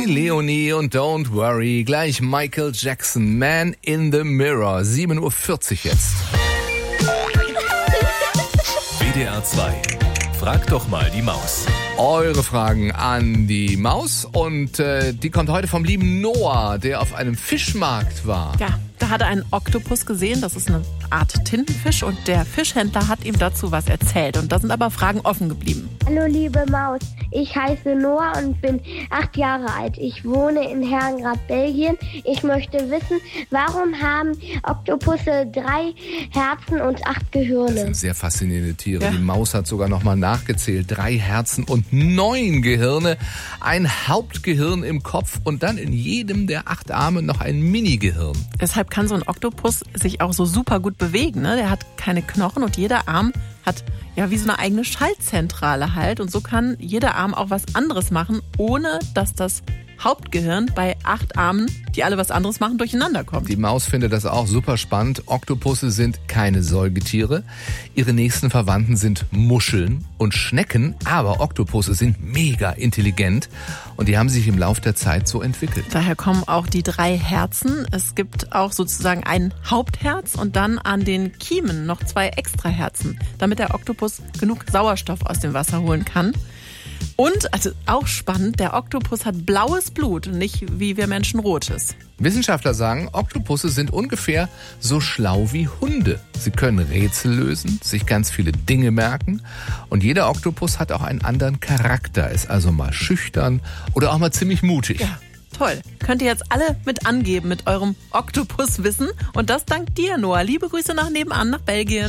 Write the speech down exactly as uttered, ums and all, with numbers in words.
Joey, Leonie und Don't Worry. Gleich Michael Jackson, Man in the Mirror. sieben Uhr vierzig jetzt. W D R zwei. Frag doch mal die Maus. Eure Fragen an die Maus und äh, die kommt heute vom lieben Noah, der auf einem Fischmarkt war. Ja, da hat er einen Oktopus gesehen, das ist eine Art Tintenfisch und der Fischhändler hat ihm dazu was erzählt und da sind aber Fragen offen geblieben. Hallo liebe Maus, ich heiße Noah und bin acht Jahre alt. Ich wohne in Herrengrad, Belgien. Ich möchte wissen, warum haben Oktopusse drei Herzen und acht Das Gehirne? sind sehr faszinierende Tiere. Ja. Die Maus hat sogar nochmal nachgezählt. Drei Herzen und neun Gehirne. Ein Hauptgehirn im Kopf und dann in jedem der acht Arme noch ein Mini-Gehirn. Deshalb kann so ein Oktopus sich auch so super gut bewegen. Ne? Der hat keine Knochen und jeder Arm hat ja wie so eine eigene Schaltzentrale halt. Und so kann jeder Arm auch was anderes machen, ohne dass das Hauptgehirn bei acht Armen, die alle was anderes machen, durcheinander kommt. Die Maus findet das auch super spannend. Oktopusse sind keine Säugetiere. Ihre nächsten Verwandten sind Muscheln und Schnecken. Aber Oktopusse sind mega intelligent und die haben sich im Laufe der Zeit so entwickelt. Daher kommen auch die drei Herzen. Es gibt auch sozusagen ein Hauptherz und dann an den Kiemen noch zwei extra Herzen, damit der Oktopus genug Sauerstoff aus dem Wasser holen kann. Und, also auch spannend, der Oktopus hat blaues Blut und nicht wie wir Menschen rotes. Wissenschaftler sagen, Oktopusse sind ungefähr so schlau wie Hunde. Sie können Rätsel lösen, sich ganz viele Dinge merken und jeder Oktopus hat auch einen anderen Charakter, ist also mal schüchtern oder auch mal ziemlich mutig. Ja, toll. Könnt ihr jetzt alle mit angeben mit eurem Oktopuswissen und das dank dir, Noah. Liebe Grüße nach nebenan, nach Belgien.